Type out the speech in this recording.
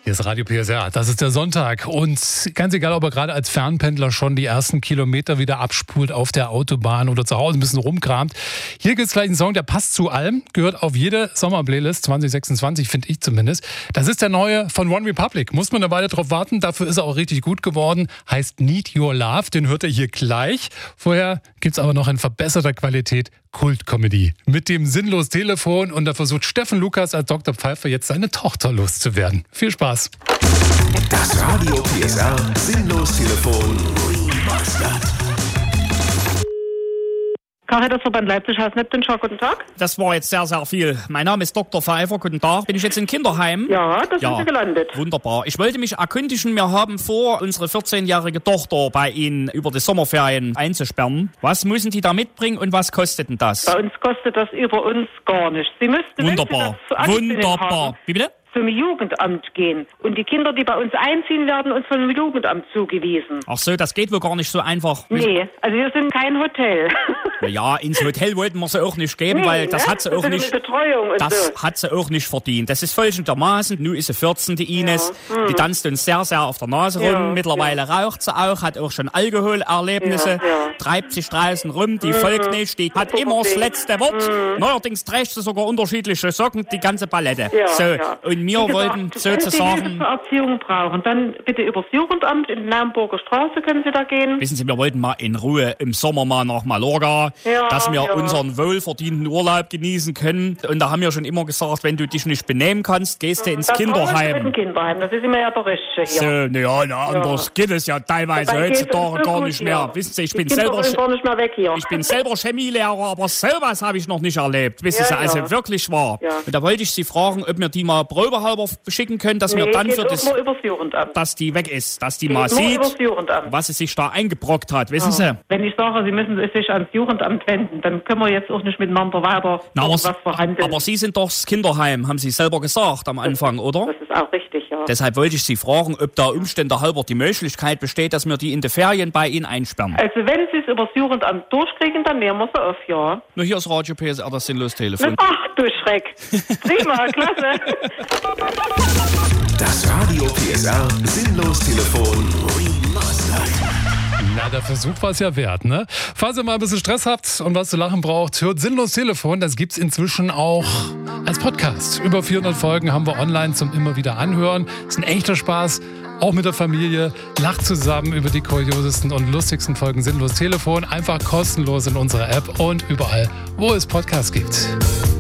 Hier ist Radio PSR, das ist der Sonntag und ganz egal, ob er gerade als Fernpendler schon die ersten Kilometer wieder abspult auf der Autobahn oder zu Hause ein bisschen rumkramt. Hier gibt es gleich einen Song, der passt zu allem, gehört auf jede Sommerplaylist 2026, finde ich zumindest. Das ist der neue von One Republic, muss man eine Weile drauf warten, dafür ist er auch richtig gut geworden, heißt Need Your Love, den hört ihr hier gleich. Vorher gibt es aber noch in verbesserter Qualität Kultkomödie mit dem Sinnlos-Telefon und da versucht Steffen Lukas als Dr. Pfeiffer jetzt seine Tochter loszuwerden. Viel Spaß. Das Radio PSR Sinnlos-Telefon Remastered. Caritasverband Leipzig, Haus Neptunschau, guten Tag. Das war jetzt sehr, sehr viel. Mein Name ist Dr. Pfeiffer, guten Tag. Bin ich jetzt im Kinderheim? Ja, da sind Sie gelandet. Wunderbar. Ich wollte mich erkundigen, wir haben vor, unsere 14-jährige Tochter bei Ihnen über die Sommerferien einzusperren. Was müssen die da mitbringen und was kostet denn das? Bei uns kostet das über uns gar nichts. Sie müssten, Wunderbar. Wunderbar. Wie bitte? Zum Jugendamt gehen. Und die Kinder, die bei uns einziehen, werden uns vom Jugendamt zugewiesen. Ach so, das geht wohl gar nicht so einfach. Nee, also wir sind kein Hotel. Ja, ins Hotel wollten wir sie auch nicht geben, Nee, weil das ne? hat sie auch nicht. Betreuung und das so. hat sie auch nicht verdient. Das ist folgendermaßen, nun ist sie 14, die Ines, die tanzt uns sehr, sehr auf der Nase rum. Mittlerweile raucht sie auch, hat auch schon Alkoholerlebnisse, treibt sich draußen rum, die folgt nicht, die hat immer das letzte Wort. Neuerdings trägt sie sogar unterschiedliche Socken, die ganze Palette. Und wir wollten sozusagen... Wenn Sie zur Erziehung brauchen, dann bitte übers Jugendamt in der Naumburger Straße können Sie da gehen. Wissen Sie, wir wollten mal in Ruhe im Sommer mal nach Mallorca, dass wir unseren wohlverdienten Urlaub genießen können. Und da haben wir schon immer gesagt, wenn du dich nicht benehmen kannst, gehst du ins Kinderheim. Das ist immer ja der Richtige hier. So, anders geht es ja teilweise heutzutage gar nicht mehr. Wissen Sie, ich bin selber Chemielehrer, aber sowas habe ich noch nicht erlebt. Wissen Sie, also wirklich wahr. Und da wollte ich Sie fragen, ob wir die mal probehalber schicken können, dass wir dann für das, dass die weg ist, dass die mal sieht, was sie sich da eingebrockt hat, wissen Sie? Wenn ich sage, Sie müssen sich ans Jugendamt wenden, dann können wir jetzt auch nicht miteinander weiter was verhandeln. Aber Sie sind doch das Kinderheim, haben Sie selber gesagt am Anfang, oder? Das ist auch richtig, ja. Deshalb wollte ich Sie fragen, ob da Umstände halber die Möglichkeit besteht, dass wir die in die Ferien bei Ihnen einsperren. Also wenn Sie es über das Jugendamt durchkriegen, dann nehmen wir sie auf, ja. Nur hier ist Radio PSR, das Sinnlos-Telefon. Ach du Schreck. Prima, klasse. Das Radio PSR Sinnlos-Telefon Remastered. Na, der Versuch war es ja wert, ne? Falls ihr mal ein bisschen Stress habt und was zu lachen braucht, hört Sinnlos-Telefon. Das gibt's inzwischen auch als Podcast. Über 400 Folgen haben wir online zum immer wieder anhören. Ist ein echter Spaß, auch mit der Familie. Lacht zusammen über die kuriosesten und lustigsten Folgen Sinnlos-Telefon. Einfach kostenlos in unserer App und überall, wo es Podcasts gibt.